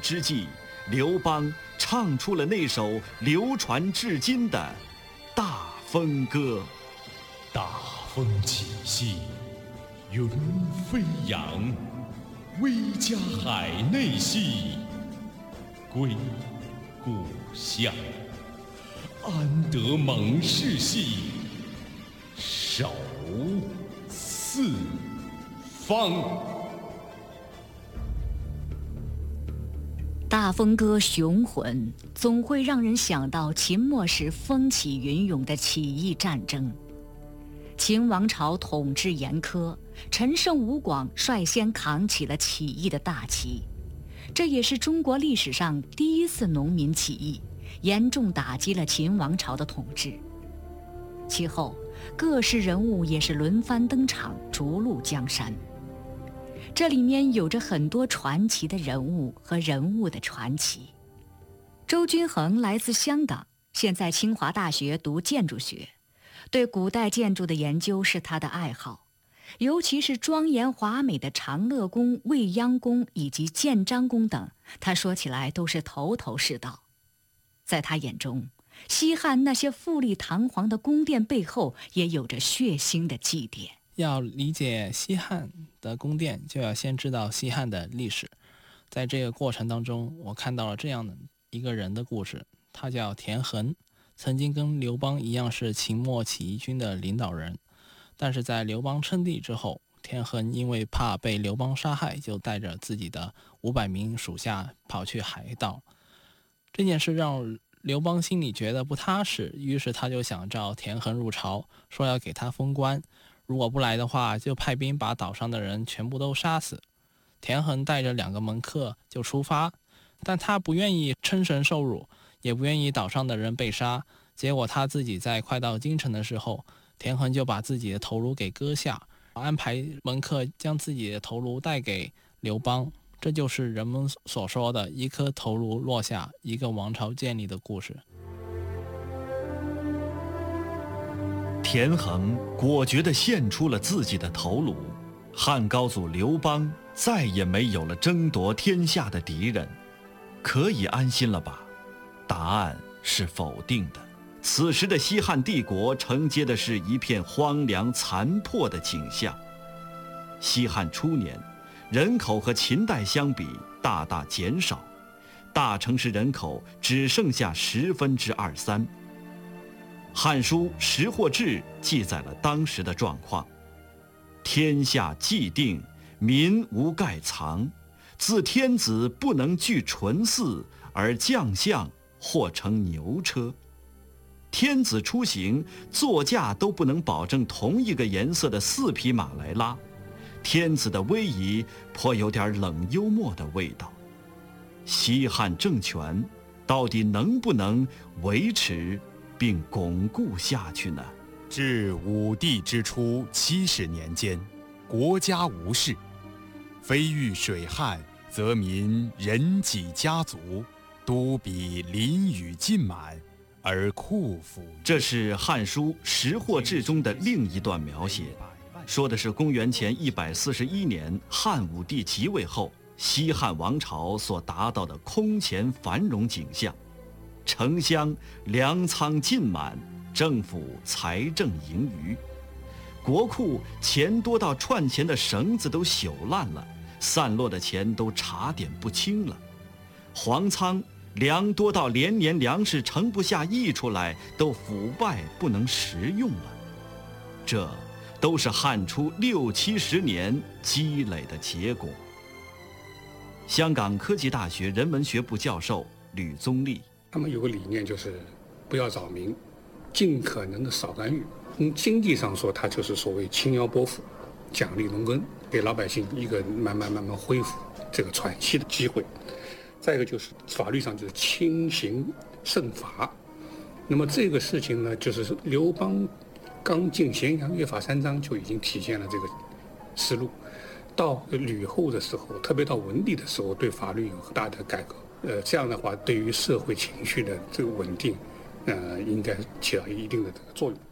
之际，刘邦唱出了那首流传至今的《大风歌》。 大风起兮，云飞扬，威加海内兮，归故乡。安得猛士兮，守四方。 大风歌雄浑，总会让人想到秦末时风起云涌的起义战争。秦王朝统治严苛，陈胜吴广率先扛起了起义的大旗，这也是中国历史上第一次农民起义，严重打击了秦王朝的统治。其后，各式人物也是轮番登场，逐鹿江山。这里面有着很多传奇的人物和人物的传奇。周君衡来自香港，现在清华大学读建筑学，对古代建筑的研究是他的爱好，尤其是庄严华美的长乐宫、未央宫以及建章宫等，他说起来都是头头是道。在他眼中，西汉那些富丽堂皇的宫殿背后也有着血腥的祭奠。 要理解西汉的宫殿，就要先知道西汉的历史。在这个过程当中，我看到了这样的一个人的故事，他叫田横，曾经跟刘邦一样是秦末起义军的领导人，但是在刘邦称帝之后，田横因为怕被刘邦杀害，就带着自己的500名属下跑去海岛。这件事让刘邦心里觉得不踏实，于是他就想召田横入朝，说要给他封官，如果不来的话，就派兵把岛上的人全部都杀死。田横带着2个门客就出发，但他不愿意称神受辱，也不愿意岛上的人被杀。结果他自己在快到京城的时候，田横就把自己的头颅给割下，安排门客将自己的头颅带给刘邦。这就是人们所说的一颗头颅落下，一个王朝建立的故事。 田横果决地献出了自己的头颅，汉高祖刘邦再也没有了争夺天下的敌人，可以安心了吧？答案是否定的。此时的西汉帝国承接的是一片荒凉残破的景象。西汉初年，人口和秦代相比大大减少，大城市人口只剩下23%。《汉书·识货志》记载了当时的状况：天下既定，民无盖藏。自天子不能具纯祀，而将相或乘牛车。天子出行，座驾都不能保证同一个颜色的4匹马来拉。天子的威仪颇有点冷幽默的味道。西汉政权到底能不能维持并巩固下去呢？ 至武帝之初70年间，国家无事，非遇水旱，则民人己家族，都比淋雨尽满，而库府。 这是《汉书·识货志》中的另一段描写，说的是公元前141年汉武帝即位后，西汉王朝所达到的空前繁荣景象。城乡粮仓尽满，政府财政盈余，国库钱多到串钱的绳子都朽烂了，散落的钱都查点不清了，皇仓粮多到连年粮食盛不下溢出来，都腐败不能食用了。这都是汉初60、70年积累的结果。香港科技大学人文学部教授吕宗立， 他们有个理念，就是不要扰民，尽可能的少干预。从经济上说，它就是所谓轻徭拨赋，奖励农耕，给老百姓一个慢慢恢复这个喘息的机会。再一个就是法律上就是轻刑慎罚。那么这个事情呢，就是刘邦刚进咸阳约法3章就已经体现了这个思路。到吕后的时候，特别到文帝的时候，对法律有很大的改革。这样的话，对于社会情绪的这个稳定，应该起到一定的这个作用。